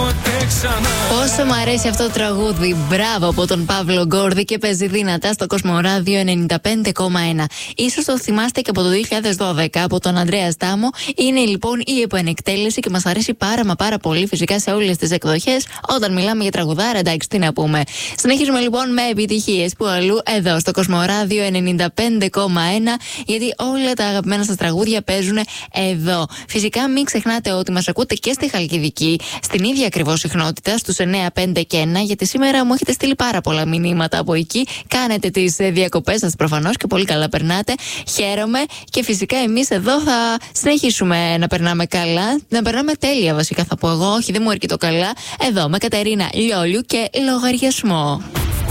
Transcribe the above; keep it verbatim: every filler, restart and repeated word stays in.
ποτέ ξανά. Πόσο μου αρέσει αυτό το τραγούδι. Μπράβο από τον Παύλο Γκόρδη και παίζει δυνατά στο Κοσμοράδιο ενενήντα πέντε κόμμα ένα. Ίσως το θυμάστε και από το δύο χιλιάδες δώδεκα από τον Ανδρέα Στάμο. Είναι λοιπόν η επανεκτέλεση και μας αρέσει πάρα μα πάρα πολύ φυσικά σε όλες τις εκδοχές. Όταν μιλάμε για τραγουδάρα, εντάξει, τι να πούμε. Συνεχίζουμε λοιπόν με επιτυχίες που αλλού εδώ στο Κοσμοράδιο ενενήντα πέντε κόμμα ένα, γιατί όλα τα αγαπημένα σας τραγούδια παίζουν εδώ. Φυσικά μην ξεχνάτε ότι μας ακούτε και στη Χαλκιδική, στην ίδια ακριβώς συχνότητα, στους εννιά, πέντε και ένα, γιατί σήμερα μου έχετε στείλει πάρα πολλά μηνύματα από εκεί. Κάνετε τις διακοπές σας προφανώς και πολύ καλά περνάτε. Χαίρομαι και φυσικά εμείς εδώ θα συνεχίσουμε να περνάμε καλά, να περνάμε τέλεια βασικά θα πω εγώ, όχι δεν μου έρχεται το καλά, εδώ με Κατερίνα Λιόλιου και λογαριασμό.